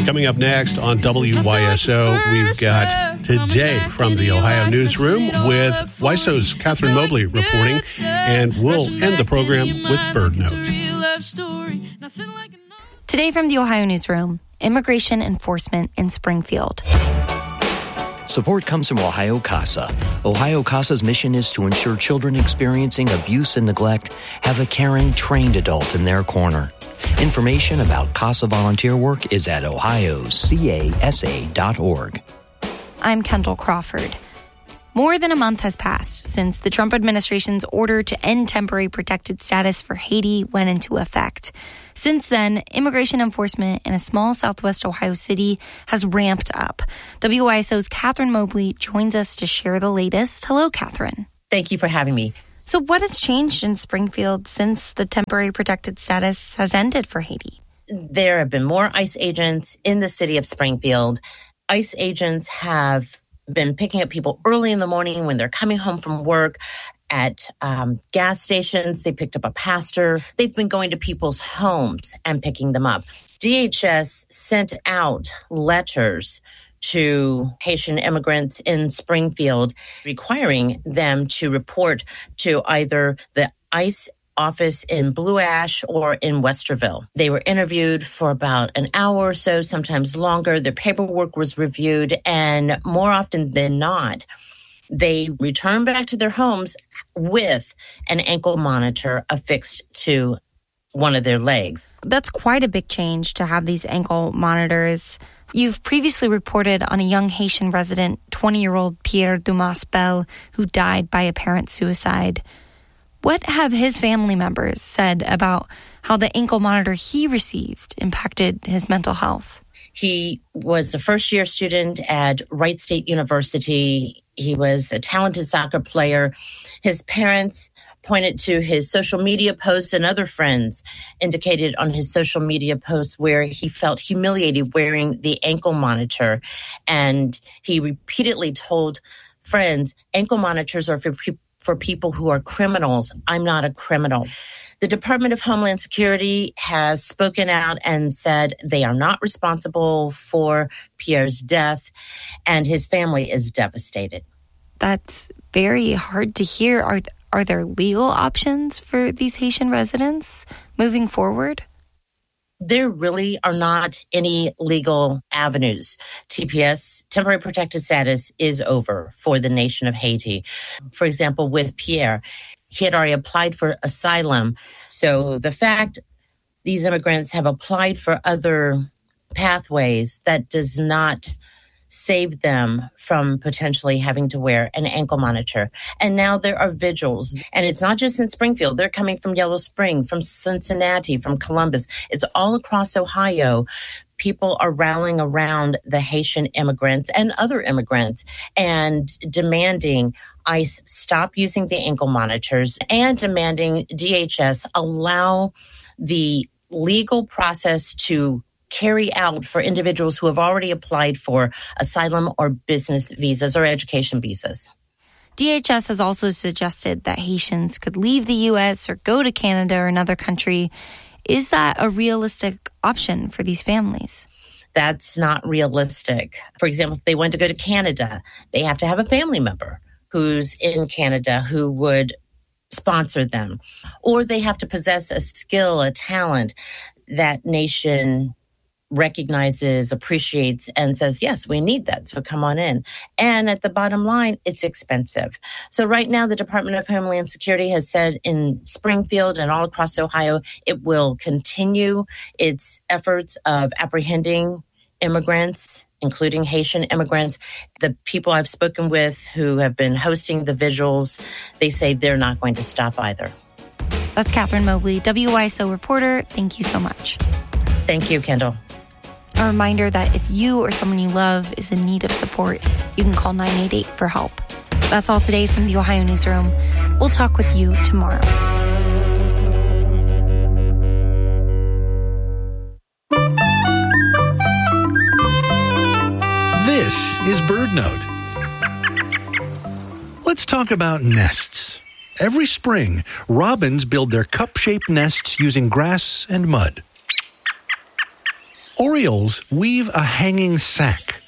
Coming up next on WYSO, we've got Today from the Ohio Newsroom with WYSO's Catherine Mobley reporting, and we'll end the program with Bird Note. Today from the Ohio Newsroom, immigration enforcement in Springfield. Support comes from Ohio CASA. Ohio CASA's mission is to ensure children experiencing abuse and neglect have a caring, trained adult in their corner. Information about CASA volunteer work is at ohiocasa.org. I'm Kendall Crawford. More than a month has passed since the Trump administration's order to end temporary protected status for Haiti went into effect. Since then, immigration enforcement in a small southwest Ohio city has ramped up. WYSO's Catherine Mobley joins us to share the latest. Hello, Catherine. Thank you for having me. So what has changed in Springfield since the temporary protected status has ended for Haiti? There have been more ICE agents in the city of Springfield. ICE agents have been picking up people early in the morning when they're coming home from work. At gas stations, they picked up a pastor. They've been going to people's homes and picking them up. DHS sent out letters to Haitian immigrants in Springfield requiring them to report to either the ICE office in Blue Ash or in Westerville. They were interviewed for about an hour or so, sometimes longer. Their paperwork was reviewed, and more often than not, they return back to their homes with an ankle monitor affixed to one of their legs. That's quite a big change to have these ankle monitors. You've previously reported on a young Haitian resident, 20-year-old Pierre Dumas Bell, who died by apparent suicide. What have his family members said about how the ankle monitor he received impacted his mental health? He was a first-year student at Wright State University. He was a talented soccer player. His parents pointed to his social media posts, and other friends indicated on his social media posts where he felt humiliated wearing the ankle monitor. And he repeatedly told friends, ankle monitors are for people who are criminals. I'm not a criminal. The Department of Homeland Security has spoken out and said they are not responsible for Pierre's death, and his family is devastated. That's very hard to hear. Are there legal options for these Haitian residents moving forward? There really are not any legal avenues. TPS, temporary protected status, is over for the nation of Haiti. For example, with Pierre, he had already applied for asylum. So the fact these immigrants have applied for other pathways, that does not save them from potentially having to wear an ankle monitor. And now there are vigils. And it's not just in Springfield. They're coming from Yellow Springs, from Cincinnati, from Columbus. It's all across Ohio. People are rallying around the Haitian immigrants and other immigrants and demanding ICE stop using the ankle monitors and demanding DHS allow the legal process to carry out for individuals who have already applied for asylum or business visas or education visas. DHS has also suggested that Haitians could leave the U.S. or go to Canada or another country. Is that a realistic option for these families? That's not realistic. For example, if they want to go to Canada, they have to have a family member who's in Canada who would sponsor them. Or they have to possess a skill, a talent that nation recognizes, appreciates, and says, yes, we need that, so come on in. And at the bottom line, it's expensive. So right now, the Department of Homeland Security has said in Springfield and all across Ohio, it will continue its efforts of apprehending immigrants, including Haitian immigrants. The people I've spoken with who have been hosting the vigils, they say they're not going to stop either. That's Catherine Mobley, WYSO reporter. Thank you so much. Thank you, Kendall. A reminder that if you or someone you love is in need of support, you can call 988 for help. That's all today from the Ohio Newsroom. We'll talk with you tomorrow. This is Bird Note. Let's talk about nests. Every spring, robins build their cup-shaped nests using grass and mud. Orioles weave a hanging sack.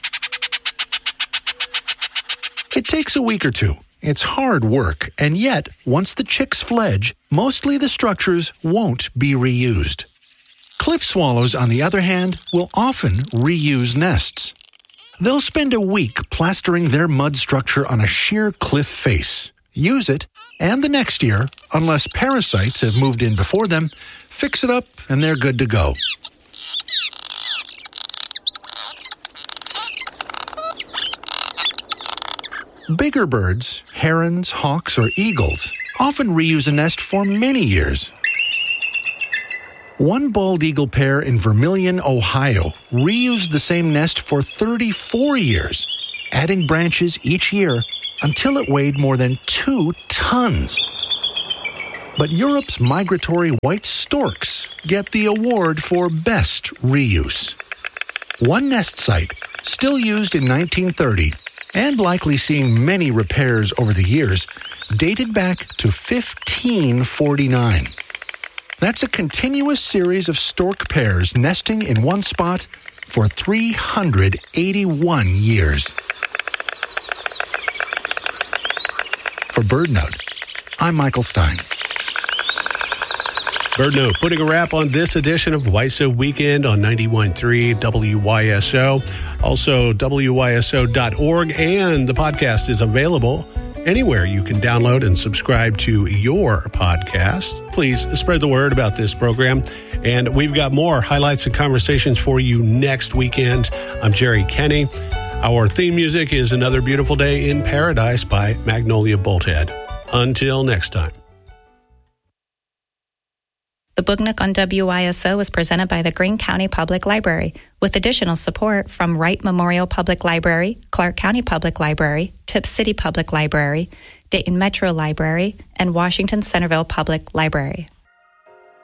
It takes a week or two. It's hard work, and yet, once the chicks fledge, mostly the structures won't be reused. Cliff swallows, on the other hand, will often reuse nests. They'll spend a week plastering their mud structure on a sheer cliff face, use it, and the next year, unless parasites have moved in before them, fix it up and they're good to go. Bigger birds, herons, hawks, or eagles, often reuse a nest for many years. One bald eagle pair in Vermilion, Ohio, reused the same nest for 34 years, adding branches each year until it weighed more than 2 tons. But Europe's migratory white storks get the award for best reuse. One nest site, still used in 1930, and likely seeing many repairs over the years, dated back to 1549. That's a continuous series of stork pairs nesting in one spot for 381 years. For BirdNote, I'm Michael Stein. BirdNote putting a wrap on this edition of WISO Weekend on 91.3 WYSO. Also, WYSO.org, and the podcast is available anywhere you can download and subscribe to your podcast. Please spread the word about this program. And we've got more highlights and conversations for you next weekend. I'm Jerry Kenny. Our theme music is Another Beautiful Day in Paradise by Magnolia Bolthead. Until next time. The Book Nook on WYSO is presented by the Greene County Public Library, with additional support from Wright Memorial Public Library, Clark County Public Library, Tipp City Public Library, Dayton Metro Library, and Washington Centerville Public Library.